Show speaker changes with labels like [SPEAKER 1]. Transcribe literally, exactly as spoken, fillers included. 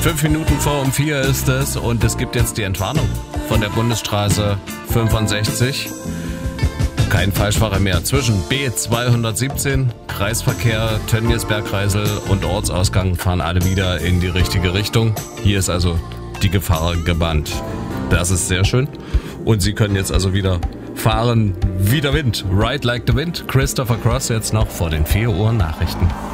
[SPEAKER 1] Fünf Minuten vor um vier ist es und es gibt jetzt die Entwarnung von der Bundesstraße fünfundsechzig. Kein Falschfahrer mehr. Zwischen B zweihundertsiebzehn, Kreisverkehr, Tönnies-Bergkreisel und Ortsausgang fahren alle wieder in die richtige Richtung. Hier ist also die Gefahr gebannt. Das ist sehr schön. Und Sie können jetzt also wieder fahren wie der Wind. Ride like the wind. Christopher Cross jetzt noch vor den vier Uhr Nachrichten.